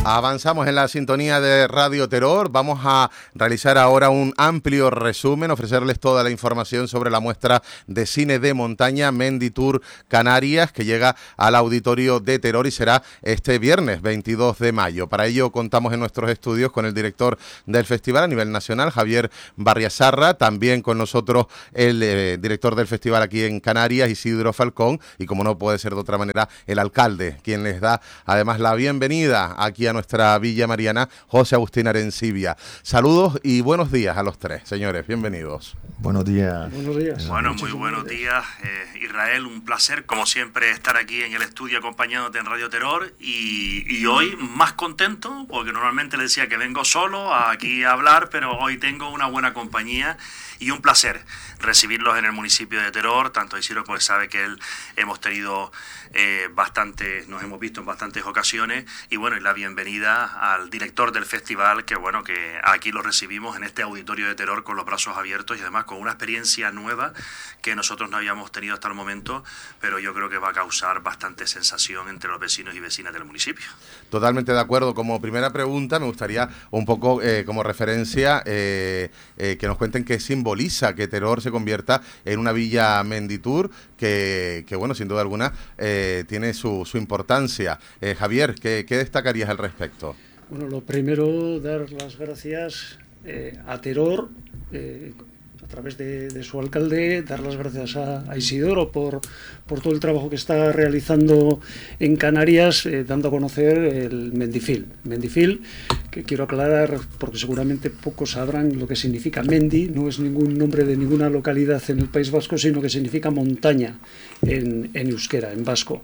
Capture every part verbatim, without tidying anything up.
Avanzamos en la sintonía de Radio Terror. Vamos a realizar ahora un amplio resumen, ofrecerles toda la información sobre la muestra de cine de montaña Menditour Canarias, que llega al Auditorio de Terror y será este viernes veintidós de mayo. Para ello contamos en nuestros estudios con el director del festival a nivel nacional, Javier Barriasarra, también con nosotros el eh, director del festival aquí en Canarias, Isidro Falcón, y como no puede ser de otra manera, el alcalde, quien les da además la bienvenida aquí a nuestra Villa Mariana, José Agustín Arencibia. Saludos y buenos días a los tres, señores, bienvenidos. Buenos días. Buenos días. Bueno, muy buenos días, eh, Israel, un placer, como siempre, estar aquí en el estudio acompañándote en Radio Terror y, y hoy más contento, porque normalmente le decía que vengo solo aquí a hablar, pero hoy tengo una buena compañía y un placer recibirlos en el municipio de Terror, tanto Isidro, pues sabe que él hemos tenido eh, bastante, nos hemos visto en bastantes ocasiones, y bueno, y la bienvenida al director del festival, que bueno, que aquí lo recibimos en este auditorio de Terror con los brazos abiertos y además con una experiencia nueva que nosotros no habíamos tenido hasta el momento, pero yo creo que va a causar bastante sensación entre los vecinos y vecinas del municipio. Totalmente de acuerdo. Como primera pregunta, me gustaría un poco eh, como referencia eh, eh, que nos cuenten qué simboliza que Terror se convierta en una villa Menditour que, que bueno, sin duda alguna eh, tiene su, su importancia. Eh, Javier, ¿qué, ¿qué destacarías al respecto? Bueno, lo primero, dar las gracias eh, a Terror, eh, a través de, de su alcalde, dar las gracias a, a Isidoro por, por todo el trabajo que está realizando en Canarias, eh, dando a conocer el Mendifil. Mendifil, que quiero aclarar porque seguramente pocos sabrán lo que significa Mendi, no es ningún nombre de ninguna localidad en el País Vasco, sino que significa montaña en, en euskera, en vasco.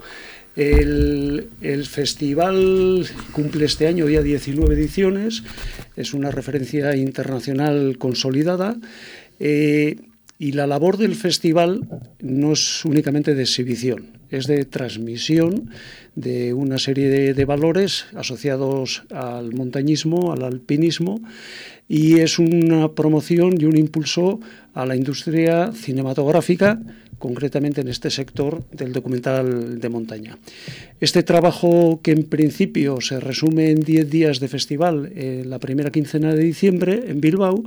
El, el festival cumple este año ya diecinueve ediciones, es una referencia internacional consolidada, eh, y la labor del festival no es únicamente de exhibición, es de transmisión de una serie de, de valores asociados al montañismo, al alpinismo, y es una promoción y un impulso a la industria cinematográfica, concretamente en este sector del documental de montaña. Este trabajo, que en principio se resume en diez días de festival, eh, la primera quincena de diciembre en Bilbao,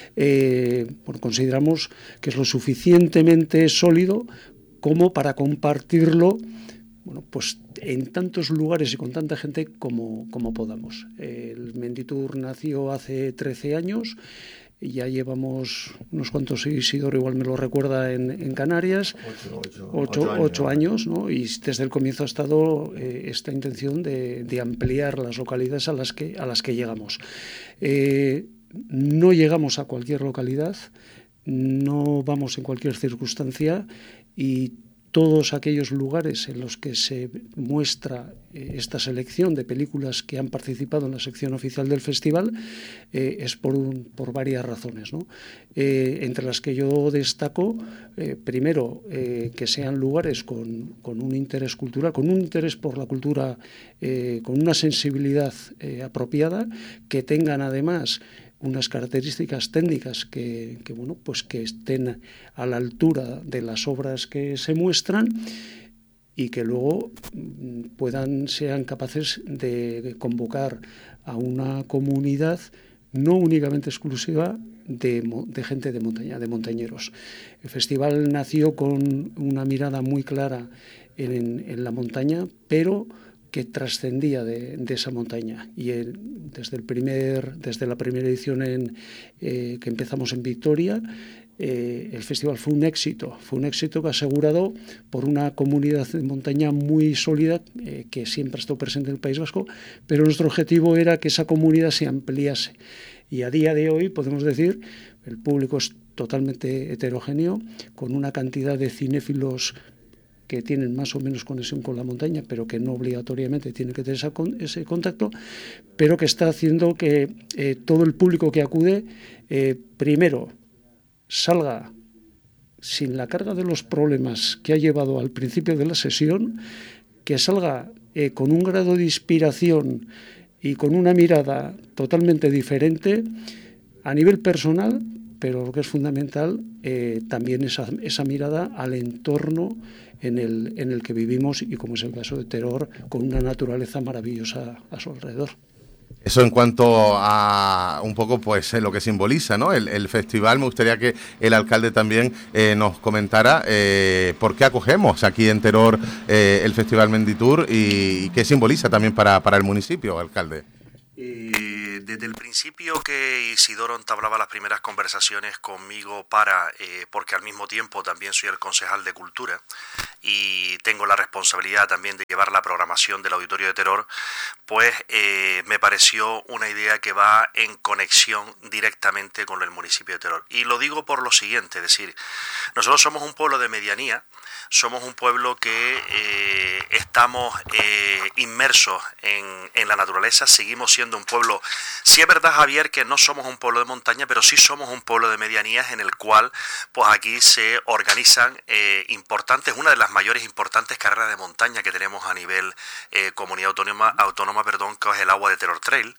eh, bueno, consideramos que es lo suficientemente sólido como para compartirlo, bueno, pues en tantos lugares y con tanta gente como, como podamos. El Menditour nació hace trece años, ya llevamos unos cuantos, Isidoro igual me lo recuerda, en, en Canarias, Ocho, ocho, ocho, ocho años, ocho años, ¿no? Y desde el comienzo ha estado eh, esta intención de, de ampliar las localidades a las que, a las que llegamos. Eh, no llegamos a cualquier localidad, no vamos en cualquier circunstancia, y todos aquellos lugares en los que se muestra eh, esta selección de películas que han participado en la sección oficial del festival eh, es por, un, por varias razones, ¿no? Eh, entre las que yo destaco, eh, primero, eh, que sean lugares con, con un interés cultural, con un interés por la cultura, eh, con una sensibilidad eh, apropiada, que tengan además unas características técnicas que, que, bueno, pues que estén a la altura de las obras que se muestran, y que luego puedan, sean capaces de convocar a una comunidad no únicamente exclusiva de, de gente de montaña, de montañeros. El festival nació con una mirada muy clara en, en la montaña, pero que trascendía de, de esa montaña, y el, desde el primer desde la primera edición en, eh, que empezamos en Vitoria, eh, el festival fue un éxito, fue un éxito que asegurado por una comunidad de montaña muy sólida, eh, que siempre ha estado presente en el País Vasco, pero nuestro objetivo era que esa comunidad se ampliase, y a día de hoy podemos decir el público es totalmente heterogéneo, con una cantidad de cinéfilos que tienen más o menos conexión con la montaña, pero que no obligatoriamente tienen que tener esa, ese contacto, pero que está haciendo que eh, todo el público que acude, eh, primero, salga sin la carga de los problemas que ha llevado al principio de la sesión, que salga eh, con un grado de inspiración y con una mirada totalmente diferente a nivel personal, pero lo que es fundamental, eh, también esa, esa mirada al entorno en el, en el que vivimos, y como es el caso de Terror, con una naturaleza maravillosa a su alrededor. Eso en cuanto a un poco pues lo que simboliza, ¿no? El, el festival. Me gustaría que el alcalde también eh, nos comentara eh, por qué acogemos aquí en Teror eh, el Festival Menditour y, y qué simboliza también para, para el municipio, alcalde. Eh, desde el principio que Isidoro entablaba las primeras conversaciones conmigo para, eh, porque al mismo tiempo también soy el concejal de Cultura y tengo la responsabilidad también de llevar la programación del Auditorio de Teror, pues eh, me pareció una idea que va en conexión directamente con el municipio de Teror. Y lo digo por lo siguiente, es decir, nosotros somos un pueblo de medianía, somos un pueblo que eh, estamos eh, inmersos en, en la naturaleza, seguimos siendo un pueblo, sí es verdad, Javier, que no somos un pueblo de montaña, pero sí somos un pueblo de medianías en el cual pues aquí se organizan eh, importantes, una de las mayores importantes carreras de montaña que tenemos a nivel eh, comunidad autónoma, autónoma perdón, que es el Agua de Teror Trail.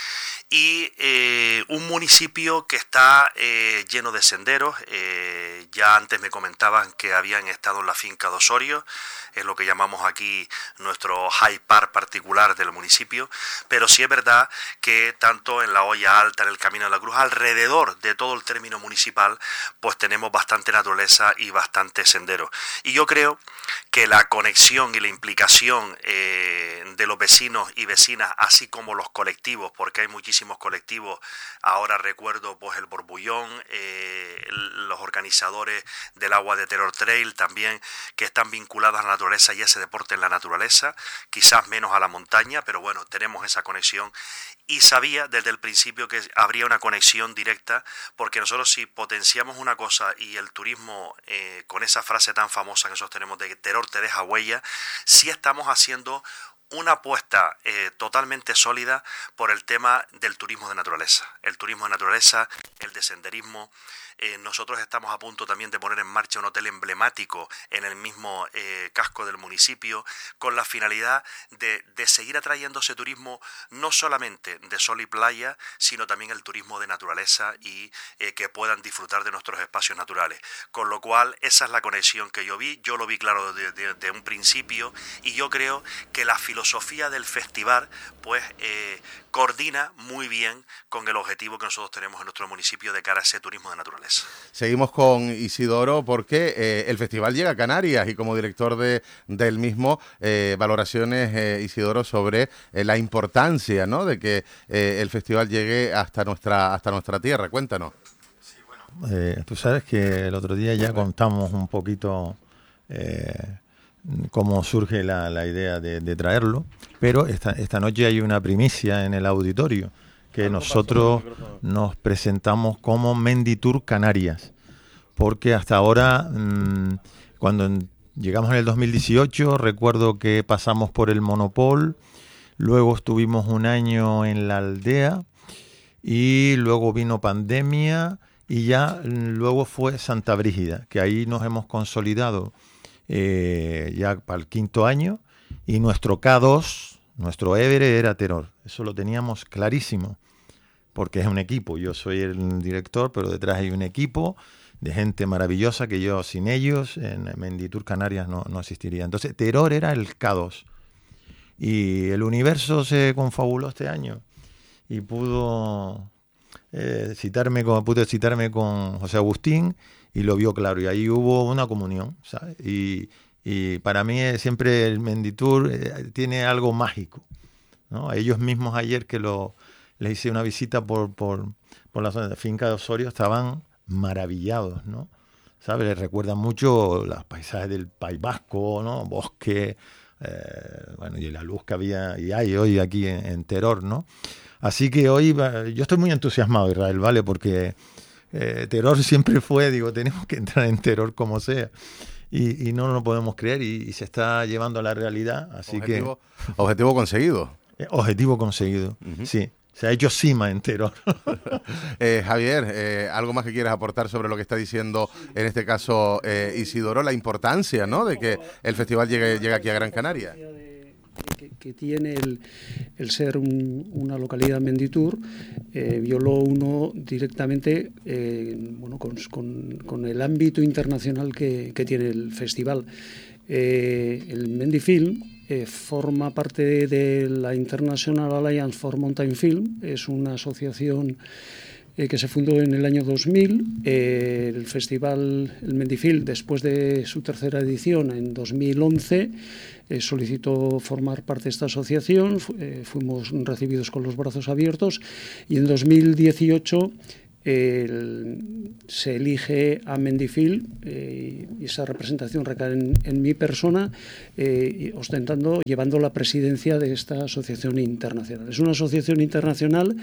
Y eh, un municipio que está eh, lleno de senderos. Eh, ya antes me comentaban que habían estado en la finca de Osorio, es lo que llamamos aquí nuestro high park particular del municipio, pero sí es verdad que tanto en la Hoya Alta, en el Camino de la Cruz, alrededor de todo el término municipal, pues tenemos bastante naturaleza y bastante sendero. Y yo creo que la conexión y la implicación eh, de los vecinos y vecinas, así como los colectivos, porque hay muchísimos colectivos, ahora recuerdo pues el Borbullón, eh, los organizadores del Agua de Teror Trail también, que están vinculados a la naturaleza y ese deporte en la naturaleza, quizás menos a la montaña, pero bueno, tenemos esa conexión. Y sabía desde el principio que habría una conexión directa, porque nosotros si potenciamos una cosa y el turismo, eh, con esa frase tan famosa que nosotros tenemos de que Teror te deja huella, sí estamos haciendo una apuesta eh, totalmente sólida por el tema del turismo de naturaleza. El turismo de naturaleza, el de senderismo. Eh, nosotros estamos a punto también de poner en marcha un hotel emblemático en el mismo eh, casco del municipio, con la finalidad de, de seguir atrayendo ese turismo no solamente de sol y playa, sino también el turismo de naturaleza y eh, que puedan disfrutar de nuestros espacios naturales. Con lo cual, esa es la conexión que yo vi, yo lo vi claro de, de, de un principio, y yo creo que la filosofía del festival pues eh, coordina muy bien con el objetivo que nosotros tenemos en nuestro municipio de cara a ese turismo de naturaleza. Seguimos con Isidoro porque eh, el festival llega a Canarias y como director de, del mismo, eh, valoraciones, eh, Isidoro, sobre eh, la importancia, ¿no?, de que eh, el festival llegue hasta nuestra, hasta nuestra tierra. Cuéntanos. Sí, bueno. Eh, tú sabes que el otro día ya contamos un poquito eh, cómo surge la, la idea de, de traerlo, pero esta, esta noche hay una primicia en el auditorio, que nosotros nos presentamos como Menditour Canarias, porque hasta ahora, mmm, cuando en, llegamos en el dos mil dieciocho, recuerdo que pasamos por el Monopol, luego estuvimos un año en la aldea, y luego vino pandemia, y ya luego fue Santa Brígida, que ahí nos hemos consolidado eh, ya para el quinto año, y nuestro K dos, nuestro Évere era Teror, eso lo teníamos clarísimo, porque es un equipo, yo soy el director, pero detrás hay un equipo de gente maravillosa que yo sin ellos en Menditour Canarias no, no existiría. Entonces Teror era el K dos, y el universo se confabuló este año, y pudo eh, citarme con, pude citarme con José Agustín, y lo vio claro, y ahí hubo una comunión, ¿sabes? Y, y para mí siempre el Menditour eh, tiene algo mágico, ¿no? A ellos mismos ayer que lo les hice una visita por, por, por la zona de finca de Osorio, estaban maravillados, ¿no? ¿Sabes? Les recuerdan mucho los paisajes del País Vasco, ¿no? Bosque, eh, bueno, y la luz que había y hay hoy aquí en, en Teror, ¿no? Así que hoy yo estoy muy entusiasmado, Israel, ¿vale? Porque eh, Teror siempre fue, digo, tenemos que entrar en Teror como sea. Y, y no lo podemos creer, y, y se está llevando a la realidad, así objetivo, que... Objetivo conseguido. Eh, objetivo conseguido, uh-huh. Sí. Se ha hecho cima entero. eh, Javier, eh, ¿algo más que quieras aportar sobre lo que está diciendo, en este caso, eh, Isidoro, la importancia, ¿no?, de que el festival llegue, llegue aquí a Gran Canaria? Que, que tiene el, el ser un, una localidad Menditour, eh, violó uno directamente eh, bueno, con, con, con el ámbito internacional que, que tiene el festival. Eh, el Mendifilm eh, forma parte de, de la International Alliance for Mountain Film, es una asociación eh, que se fundó en el año dos mil. Eh, el festival, el Mendifilm, después de su tercera edición en dos mil once, eh, solicitó formar parte de esta asociación, eh, fuimos recibidos con los brazos abiertos, y en dos mil dieciocho El, se elige a Mendifilm eh, y esa representación recae en, en mi persona, eh, ostentando, llevando la presidencia de esta asociación internacional. Es una asociación internacional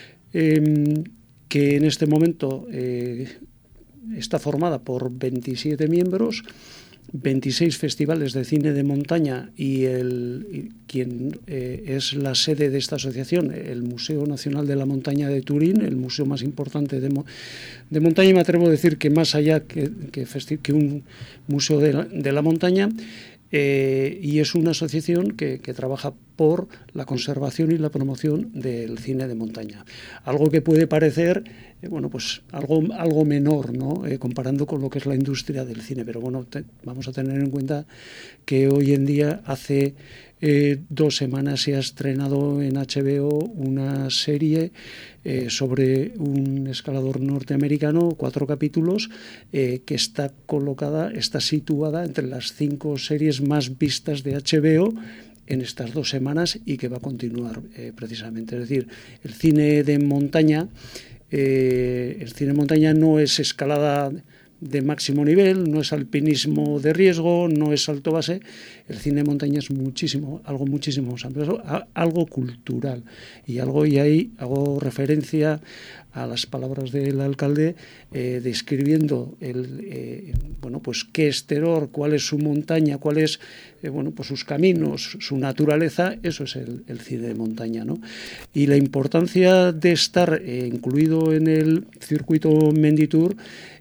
eh, que en este momento eh, está formada por veintisiete miembros, veintiséis festivales de cine de montaña, y, el, y quien eh, es la sede de esta asociación, el Museo Nacional de la Montaña de Turín, el museo más importante de, de montaña, y me atrevo a decir que más allá que, que, que un museo de la, de la montaña, eh, y es una asociación que, que trabaja por la conservación y la promoción del cine de montaña. Algo que puede parecer, eh, bueno, pues algo, algo menor, ¿no? Eh, comparando con lo que es la industria del cine, pero bueno, te, vamos a tener en cuenta que hoy en día, hace eh, dos semanas se ha estrenado en H B O una serie eh, sobre un escalador norteamericano, cuatro capítulos, eh, que está colocada, está situada entre las cinco series más vistas de H B O en estas dos semanas, y que va a continuar eh, precisamente. Es decir, el cine de montaña, eh, el cine de montaña no es escalada de máximo nivel, no es alpinismo de riesgo, no es salto base. El cine de montaña es muchísimo, algo muchísimo más amplio, algo cultural, y algo, y ahí hago referencia a las palabras del alcalde, eh, describiendo el, eh, bueno, pues qué es Teror, cuál es su montaña, cuál es eh, bueno, pues sus caminos, su naturaleza. Eso es el, el cine de montaña, ¿no? Y la importancia de estar eh, incluido en el circuito Menditour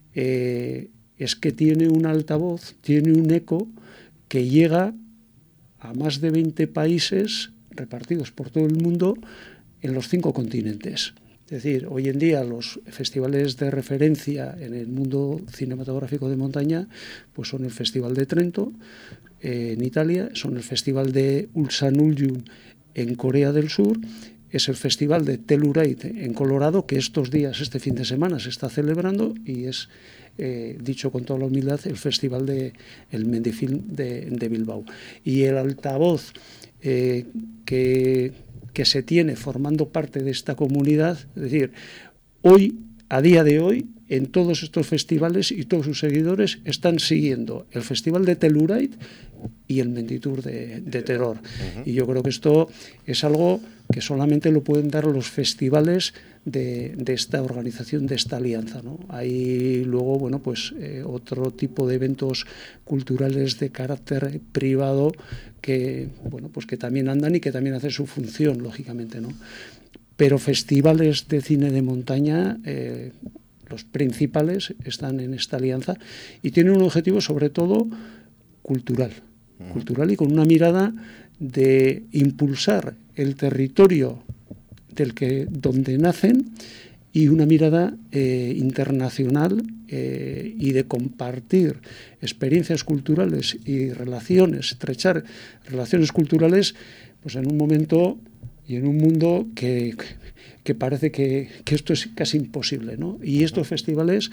eh, es que tiene un altavoz, tiene un eco que llega a más de veinte países repartidos por todo el mundo, en los cinco continentes. Es decir, hoy en día los festivales de referencia en el mundo cinematográfico de montaña pues son el Festival de Trento eh, en Italia, son el Festival de Ulsanulju en Corea del Sur, es el Festival de Telluride en Colorado, que estos días, este fin de semana, se está celebrando, y es, eh, dicho con toda la humildad, el Festival de el Mendifilm de, de Bilbao. Y el altavoz eh, que... que se tiene formando parte de esta comunidad, es decir, hoy, a día de hoy, en todos estos festivales, y todos sus seguidores están siguiendo el Festival de Telluride y el Menditour de, de Teror. Uh-huh. Y yo creo que esto es algo que solamente lo pueden dar los festivales de, de esta organización, de esta alianza, ¿no? Hay luego, bueno, pues eh, otro tipo de eventos culturales de carácter privado que, bueno, pues que también andan y que también hacen su función, lógicamente, ¿no? Pero festivales de cine de montaña, eh, los principales, están en esta alianza, y tienen un objetivo sobre todo cultural, uh-huh. cultural y con una mirada de impulsar el territorio del que donde nacen, y una mirada eh, internacional eh, y de compartir experiencias culturales y relaciones, estrechar relaciones culturales, pues en un momento y en un mundo que, que parece que, que esto es casi imposible, ¿no? Y estos festivales,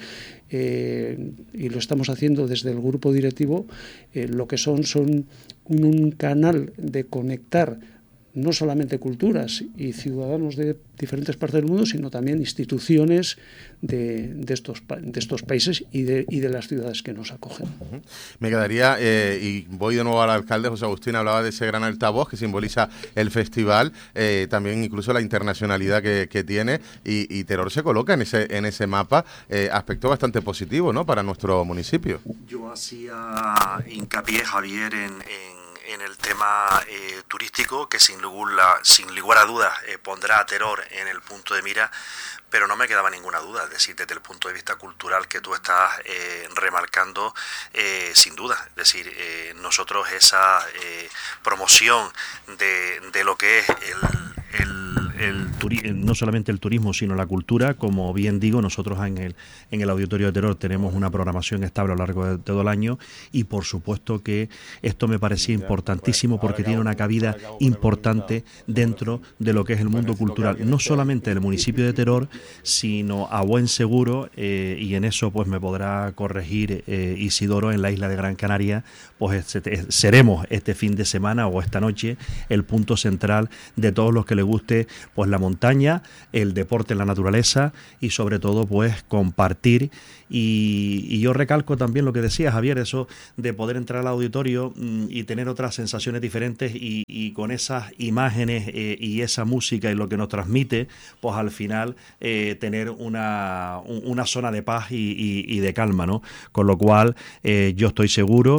eh, y lo estamos haciendo desde el grupo directivo, eh, lo que son son un, un canal de conectar no solamente culturas y ciudadanos de diferentes partes del mundo, sino también instituciones de, de, estos, de estos países y de, y de las ciudades que nos acogen. Uh-huh. Me quedaría, eh, y voy de nuevo al alcalde, José Agustín, hablaba de ese gran altavoz que simboliza el festival, eh, también incluso la internacionalidad que, que tiene, y, y Teror se coloca en ese, en ese mapa, eh, aspecto bastante positivo, ¿no?, para nuestro municipio. Yo hacía hincapié, Javier, en, en en el tema eh, turístico, que sin lugar, sin lugar a dudas eh, pondrá a Teror en el punto de mira, pero no me quedaba ninguna duda, es decir, desde el punto de vista cultural que tú estás eh, remarcando, eh, sin duda, es decir, eh, nosotros esa eh, promoción de, de lo que es el, el el turi no solamente el turismo, sino la cultura. Como bien digo, nosotros en el, en el Auditorio de Terror tenemos una programación estable a lo largo de todo el año, y por supuesto que esto me parecía importantísimo porque tiene una cabida importante dentro de lo que es el mundo cultural, no solamente del municipio de Teror, sino a buen seguro, eh, y en eso pues me podrá corregir eh, Isidoro, en la isla de Gran Canaria, pues este, seremos este fin de semana o esta noche el punto central de todos los que les guste pues la montaña, el deporte en la naturaleza y sobre todo pues compartir. Y, y yo recalco también lo que decía Javier, eso de poder entrar al auditorio mm, y tener otras sensaciones diferentes, y, y con esas imágenes eh, y esa música y lo que nos transmite, pues al final eh, tener una, una zona de paz y, y, y de calma, ¿no? Con lo cual eh, yo estoy seguro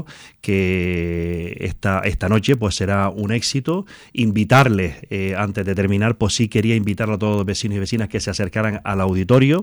que esta, esta noche pues será un éxito. Invitarles, eh, antes de terminar, pues sí quería invitar a todos los vecinos y vecinas que se acercaran al auditorio.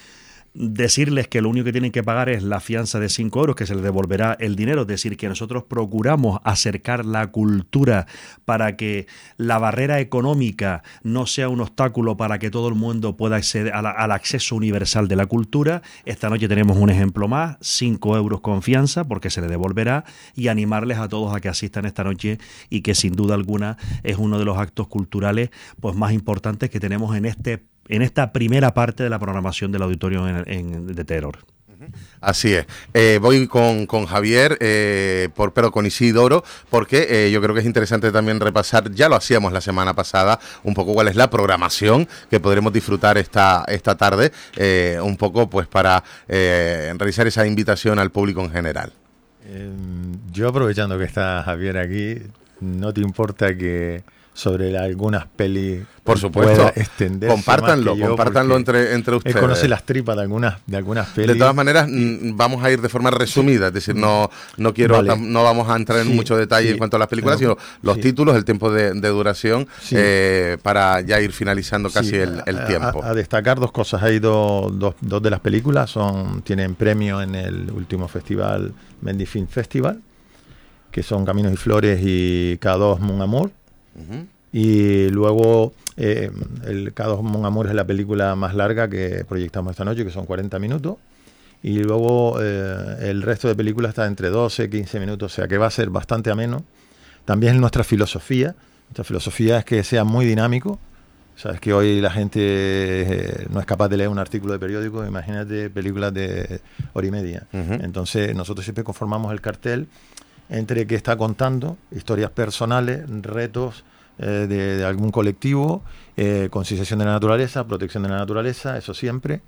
Decirles que lo único que tienen que pagar es la fianza de cinco euros, que se les devolverá el dinero. Es decir, que nosotros procuramos acercar la cultura para que la barrera económica no sea un obstáculo para que todo el mundo pueda acceder a la, al acceso universal de la cultura. Esta noche tenemos un ejemplo más, cinco euros con fianza, porque se les devolverá, y animarles a todos a que asistan esta noche, y que sin duda alguna es uno de los actos culturales pues más importantes que tenemos en este en esta primera parte de la programación del auditorio en, en, de Teror. Así es. Eh, voy con, con Javier, eh, por, pero con Isidoro, porque eh, yo creo que es interesante también repasar, ya lo hacíamos la semana pasada, un poco cuál es la programación que podremos disfrutar esta, esta tarde, eh, un poco pues para eh, realizar esa invitación al público en general. Eh, yo, aprovechando que está Javier aquí, ¿no te importa que sobre la, algunas pelis por supuesto extenderse? Compártanlo, más que yo, compártanlo entre, entre ustedes. Él conoce las tripas de algunas, de algunas pelis. De todas maneras, y, vamos a ir de forma resumida, es decir, no, no quiero, vale. no vamos a entrar en sí, mucho detalle sí, en cuanto a las películas, sino los sí. títulos, el tiempo de, de duración, sí. eh, para ya ir finalizando casi sí, el, el tiempo. A, a destacar dos cosas, hay do, dos, dos de las películas, son tienen premio en el último festival, Mendy Film Festival, que son Caminos y Flores y K dos Mon Amour. Uh-huh. Y luego eh, el K dos Mon Amour es la película más larga que proyectamos esta noche, que son cuarenta minutos, y luego eh, el resto de películas está entre doce y quince minutos, o sea que va a ser bastante ameno. También es nuestra filosofía, nuestra filosofía es que sea muy dinámico. Sabes que hoy la gente eh, no es capaz de leer un artículo de periódico, imagínate películas de hora y media. Uh-huh. Entonces nosotros siempre conformamos el cartel entre que está contando historias personales, retos eh, de, de algún colectivo, eh, concienciación de la naturaleza, protección de la naturaleza, eso siempre,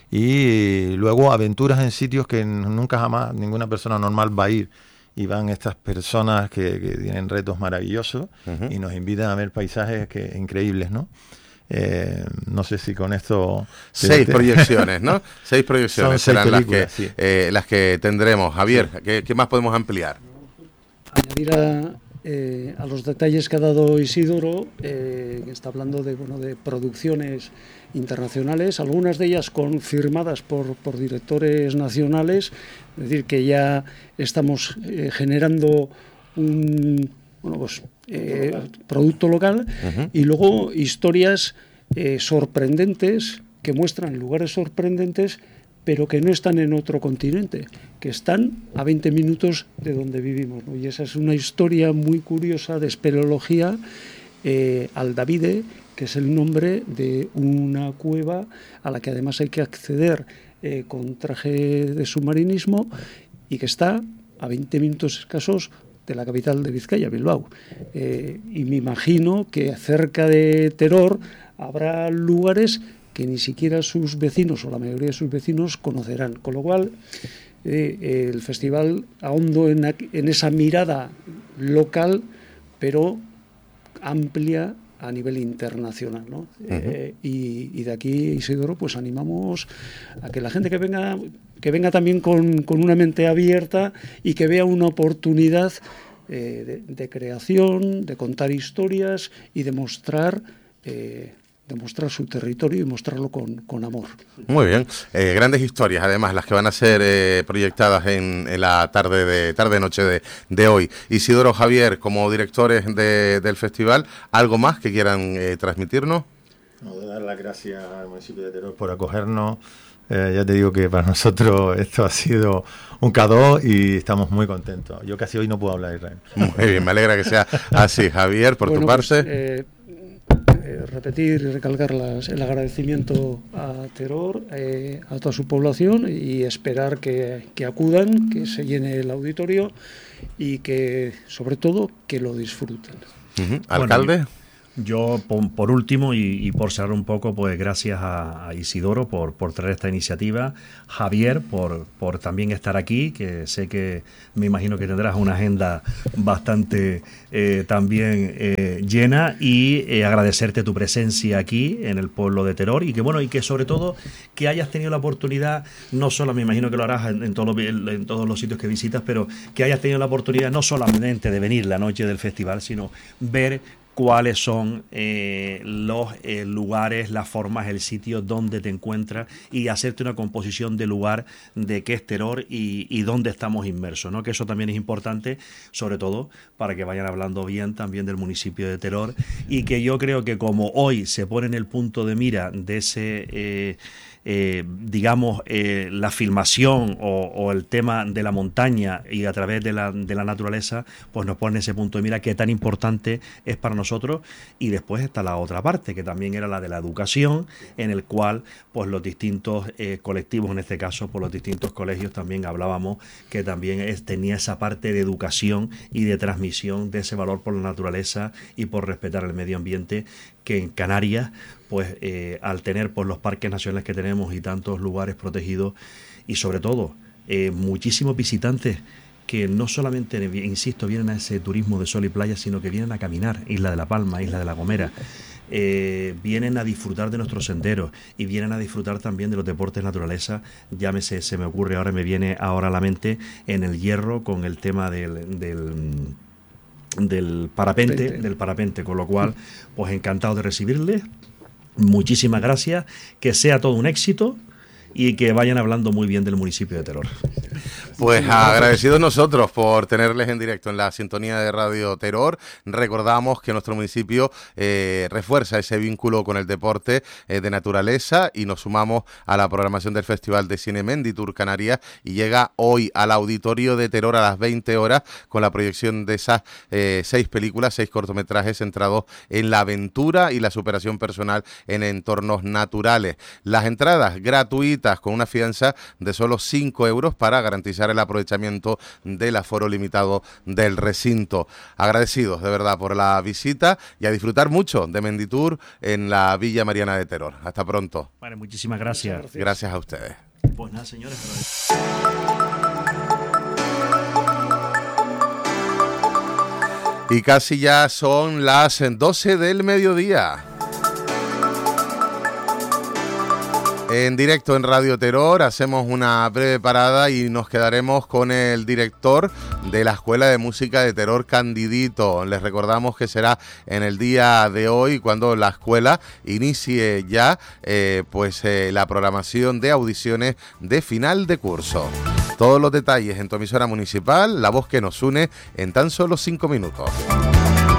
y luego aventuras en sitios que nunca jamás ninguna persona normal va a ir, y van estas personas que, que tienen retos maravillosos. Uh-huh. Y nos invitan a ver paisajes que, increíbles, ¿no? Eh, no sé si con esto... Seis te... proyecciones, ¿no? Seis proyecciones seis serán las que, sí. eh, las que tendremos. Javier, sí. ¿qué, ¿qué más podemos ampliar? Añadir a, eh, a los detalles que ha dado Isidoro, eh, que está hablando de, bueno, de producciones internacionales, algunas de ellas confirmadas por, por directores nacionales, es decir, que ya estamos eh, generando un bueno, pues, eh, producto local, uh-huh. y luego historias eh, sorprendentes que muestran lugares sorprendentes, pero que no están en otro continente, que están a veinte minutos de donde vivimos, ¿no? Y esa es una historia muy curiosa de espeleología. eh, Aldavide, que es el nombre de una cueva a la que además hay que acceder eh, con traje de submarinismo, y que está a veinte minutos escasos de la capital de Vizcaya, Bilbao. Eh, y me imagino que cerca de Teror habrá lugares que ni siquiera sus vecinos o la mayoría de sus vecinos conocerán. Con lo cual, eh, el festival ahondo en, en esa mirada local, pero amplia a nivel internacional, ¿no? Uh-huh. eh, y, y de aquí, Isidoro, pues animamos a que la gente que venga, que venga también con, con una mente abierta y que vea una oportunidad eh, de, de creación, de contar historias y de mostrar... Eh, demostrar su territorio y mostrarlo con, con amor. Muy bien, eh, grandes historias además las que van a ser eh, proyectadas en, en la tarde de tarde noche de, de hoy. Isidoro, Javier, como directores de, del festival, ¿algo más que quieran eh, transmitirnos? No, de dar las gracias al municipio de Teror por acogernos. Eh, ya te digo que para nosotros esto ha sido un cadeau y estamos muy contentos. Yo casi hoy no puedo hablar, Israel. Muy bien, me alegra que sea así. Javier, por bueno, tu parte. Pues, eh, eh, repetir y recalcar las, el agradecimiento a Teror, eh, a toda su población y esperar que, que acudan, que se llene el auditorio y que, sobre todo, que lo disfruten. Uh-huh. Alcalde. Bueno, yo, por, por último, y, y por cerrar un poco, pues gracias a, a Isidoro por, por traer esta iniciativa, Javier por, por también estar aquí, que sé que me imagino que tendrás una agenda bastante eh, también eh, llena, y eh, agradecerte tu presencia aquí en el pueblo de Teror, y que bueno, y que sobre todo que hayas tenido la oportunidad, no solo, me imagino que lo harás en, en, todo lo, en todos los sitios que visitas, pero que hayas tenido la oportunidad no solamente de venir la noche del festival, sino ver cuáles son eh, los eh, lugares, las formas, el sitio donde te encuentras y hacerte una composición de lugar de qué es Teror y, y dónde estamos inmersos, ¿no? Que eso también es importante, sobre todo para que vayan hablando bien también del municipio de Teror, y que yo creo que como hoy se pone en el punto de mira de ese... Eh, Eh, digamos, eh, la filmación o, o el tema de la montaña y a través de la, de la naturaleza, pues nos pone ese punto de mira que tan importante es para nosotros. Y después está la otra parte, que también era la de la educación, en el cual pues los distintos eh, colectivos, en este caso, por los distintos colegios, también hablábamos que también es, tenía esa parte de educación y de transmisión de ese valor por la naturaleza y por respetar el medio ambiente, que en Canarias, pues eh, al tener pues, los parques nacionales que tenemos y tantos lugares protegidos, y sobre todo eh, muchísimos visitantes que no solamente, insisto, vienen a ese turismo de sol y playa, sino que vienen a caminar, Isla de la Palma, Isla de la Gomera, eh, vienen a disfrutar de nuestros senderos y vienen a disfrutar también de los deportes naturaleza. Llámese, se me ocurre ahora, me viene ahora a la mente en el Hierro con el tema del... del del parapente, Pente. del parapente, con lo cual, pues encantado de recibirles, muchísimas gracias, que sea todo un éxito y que vayan hablando muy bien del municipio de Teror. Pues agradecidos nosotros por tenerles en directo en la sintonía de Radio Teror. Recordamos que nuestro municipio eh, refuerza ese vínculo con el deporte eh, de naturaleza, y nos sumamos a la programación del Festival de Cine Menditur Canarias, y llega hoy al Auditorio de Teror a las veinte horas con la proyección de esas eh, seis películas, seis cortometrajes centrados en la aventura y la superación personal en entornos naturales. Las entradas gratuitas con una fianza de solo cinco euros para garantizar el aprovechamiento del aforo limitado del recinto. Agradecidos de verdad por la visita y a disfrutar mucho de Menditur en la Villa Mariana de Teror. Hasta pronto. Vale, muchísimas gracias. Gracias, gracias a ustedes. Pues nada, señores. Y casi ya son las doce del mediodía. En directo en Radio Teror hacemos una breve parada y nos quedaremos con el director de la Escuela de Música de Teror, Candidito. Les recordamos que será en el día de hoy cuando la escuela inicie ya eh, pues eh, la programación de audiciones de final de curso. Todos los detalles en tu emisora municipal, la voz que nos une en tan solo cinco minutos.